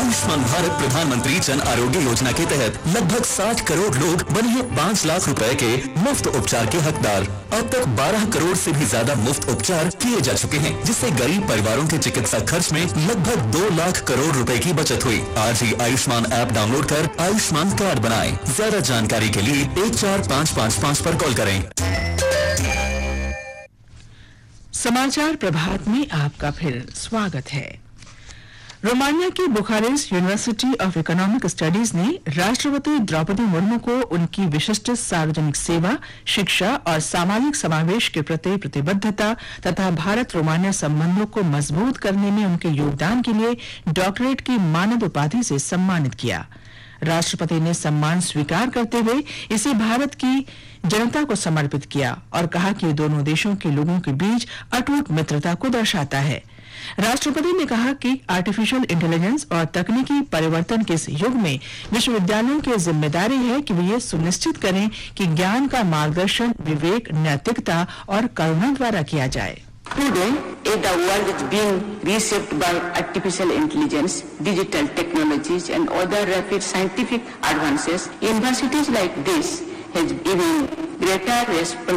आयुष्मान भारत प्रधानमंत्री जन आरोग्य योजना के तहत लगभग 60 करोड़ लोग बने हैं 5 लाख रुपए के मुफ्त उपचार के हकदार। अब तक 12 करोड़ से भी ज्यादा मुफ्त उपचार किए जा चुके हैं, जिससे गरीब परिवारों के चिकित्सा खर्च में लगभग 2 लाख करोड़ रुपए की बचत हुई। आज ही आयुष्मान ऐप डाउनलोड कर आयुष्मान कार्ड बनाएं। ज्यादा जानकारी के लिए 14555 पर कॉल करें। समाचार प्रभात में आपका फिर स्वागत है। रोमानिया की Bucharest university of economic studies ने राष्ट्रपति द्रौपदी मुर्मू को उनकी विशिष्ट सार्वजनिक सेवा, शिक्षा और सामाजिक समावेश के प्रति प्रतिबद्धता तथा भारत रोमानिया संबंधों को मजबूत करने में उनके योगदान के लिए डॉक्टरेट की मानद उपाधि से सम्मानित किया। राष्ट्रपति ने सम्मान स्वीकार करते हुए इसे भारत की जनता को समर्पित किया और कहा कि दोनों देशों के लोगों के बीच अटूट मित्रता को दर्शाता है। राष्ट्रपति ने कहा कि आर्टिफिशियल इंटेलिजेंस और तकनीकी परिवर्तन के इस युग में विश्वविद्यालयों की जिम्मेदारी है कि वे ये सुनिश्चित करें कि ज्ञान का मार्गदर्शन विवेक, नैतिकता और करुणा द्वारा किया जाए। Today, the world is being reshaped by artificial intelligence, digital technologies, and other rapid scientific advances. Universities like this have even greater responsibility